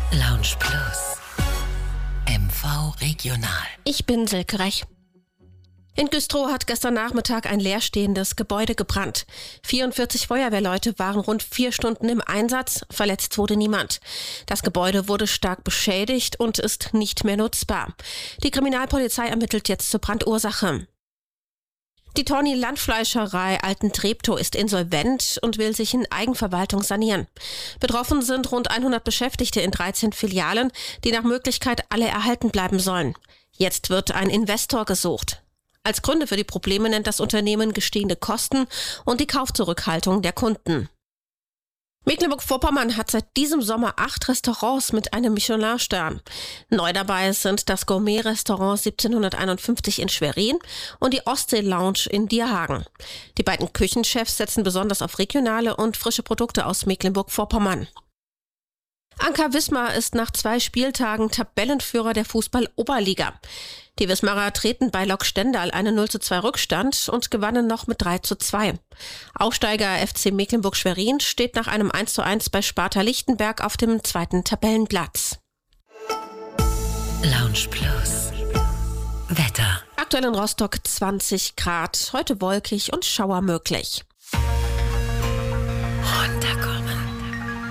Lounge Plus. MV Regional. Ich bin Silke Rech. In Güstrow hat gestern Nachmittag ein leerstehendes Gebäude gebrannt. 44 Feuerwehrleute waren rund 4 Stunden im Einsatz, verletzt wurde niemand. Das Gebäude wurde stark beschädigt und ist nicht mehr nutzbar. Die Kriminalpolizei ermittelt jetzt zur Brandursache. Die Torni Landfleischerei Alten-Treptow ist insolvent und will sich in Eigenverwaltung sanieren. Betroffen sind rund 100 Beschäftigte in 13 Filialen, die nach Möglichkeit alle erhalten bleiben sollen. Jetzt wird ein Investor gesucht. Als Gründe für die Probleme nennt das Unternehmen gestiegene Kosten und die Kaufzurückhaltung der Kunden. Mecklenburg-Vorpommern hat seit diesem Sommer 8 Restaurants mit einem Michelin-Stern. Neu dabei sind das Gourmet-Restaurant 1751 in Schwerin und die Ostsee-Lounge in Dierhagen. Die beiden Küchenchefs setzen besonders auf regionale und frische Produkte aus Mecklenburg-Vorpommern. Anker Wismar ist nach 2 Spieltagen Tabellenführer der Fußball-Oberliga. Die Wismarer treten bei Lok Stendal einen 0:2 Rückstand und gewannen noch mit 3:2. Aufsteiger FC Mecklenburg-Schwerin steht nach einem 1:1 bei Sparta Lichtenberg auf dem 2. Tabellenplatz. Lounge Plus. Wetter. Aktuell in Rostock 20 Grad, heute wolkig und Schauer möglich.